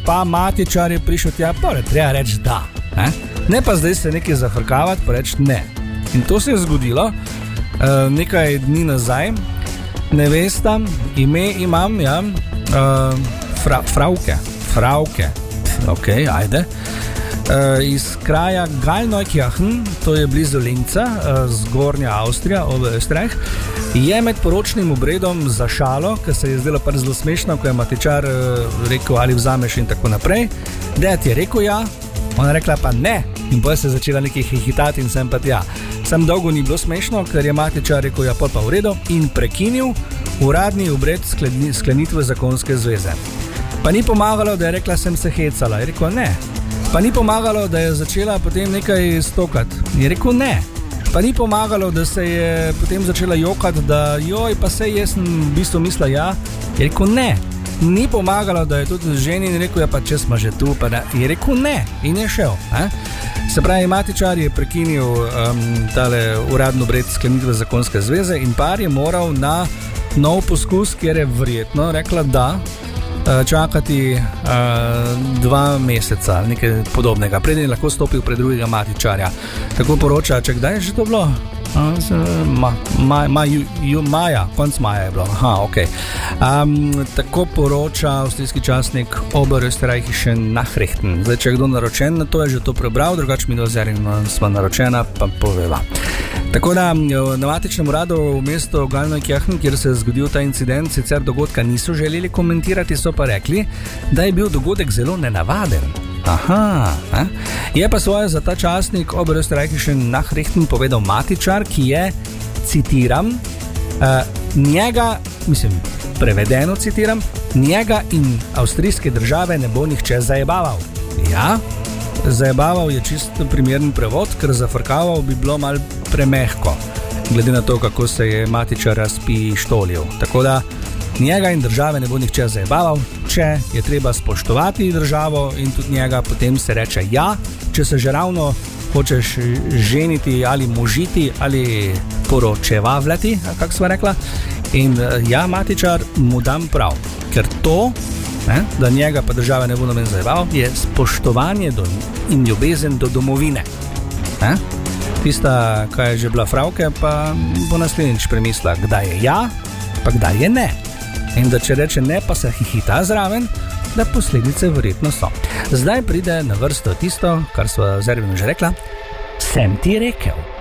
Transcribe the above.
pa matičar je prišel tja, pa je treba reči da. Ne pa zdaj se nekaj zafrkavati, pa reči ne. In to se je zgodilo nekaj dni nazaj. Nevesta, ime imam, ja, Frauke, ok, ajde. Iz kraja Galneukirchen, to je blizu Linca, zgornja Avstrija, Oberösterreich, je med poročnim obredom za šalo, ker se je zdelo pa zelo smešno, ko je matičar rekel, ali vzameš in tako naprej. Ded je rekel ja, ona rekla pa ne, in potem se je začela nekaj hihitati in sem pa tja. Sam dolgo ni bilo smešno, ker je matičar rekel ja, pa v redu in prekinil uradni obred sklenitve zakonske zveze. Pa ni pomagalo, da je rekla, sem se hecala. Je rekel ne. Pa ni pomagalo, da je začela potem nekaj stokati. Je rekel ne. Pa ni pomagalo, da se je potem začela jokati, da joj, pa sej jaz sem v bistvu mislila ja. Je rekel ne. Ni pomagalo, da je tudi ženi in rekel, ja pa če smo že tu, pa da. Je rekel ne in je šel. Se pravi, matičar je prekinil tale uradno obred sklenitve zakonske zveze in par je moral na nov poskus, kjer je verjetno rekla da, čakati 2 meseca, nekaj podobnega, preden je lahko stopil pred drugega matičarja. Tako poroča, če kdaj je že to bilo? Maja, konc maja je bilo. Ok. Tako poroča avstrijski časnik Oberösterreichische Nachrichten. Zdaj, če je kdo naročen na to, je že to prebral, drugače mi dozerimo, smo naročena, pa poveva. Tako da na matičnem uradu v mestu Galneukirchen, kjer se je zgodil ta incident, sicer dogodka niso želeli komentirati, so pa rekli, da je bil dogodek zelo nenavaden. Je pa svoje za ta časnik Oberösterreichische Nachrichten povedal matičar, ki je, citiram, njega, prevedeno citiram, njega in avstrijske države ne bo nihče zajebaval. Ja, zajebaval je čisto primeren prevod, ker zafrkaval bi bilo malo premehko, glede na to, kako se je matičar razpištolil. Tako da njega in države ne bo nihče zajebaval, če je treba spoštovati državo in tudi njega, potem se reče ja, če se že ravno hočeš ženiti ali možiti ali poročevavljati, kako sva rekla, in ja, matičar mu dam prav, ker to, da njega pa države ne bo noben zajebaval, je spoštovanje in ljubezen do domovine. Tista, kaj je že bila Frauke, pa bo naslednjič premislila, kdaj je ja, pa kdaj je ne. In da če reče ne, pa se hihita zraven, da posledice verjetno so. Zdaj pride na vrsto tisto, kar sva z Ervinom že rekla, sem ti rekel.